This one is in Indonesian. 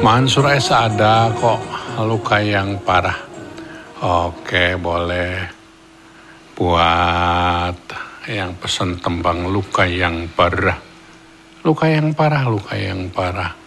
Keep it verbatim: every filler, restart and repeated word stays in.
Mansur S ada kok, luka yang parah. Oke, boleh. Buat yang pesen tembang luka yang parah. Luka yang parah, luka yang parah.